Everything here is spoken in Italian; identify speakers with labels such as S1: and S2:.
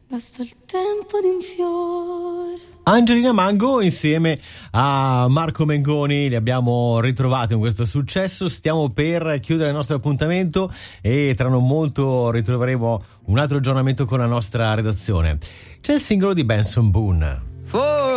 S1: Basta il tempo di un fiore.
S2: Angelina Mango insieme a Marco Mengoni li abbiamo ritrovati con questo successo. Stiamo per chiudere il nostro appuntamento e tra non molto ritroveremo un altro aggiornamento con la nostra redazione. C'è il singolo di Benson Boone.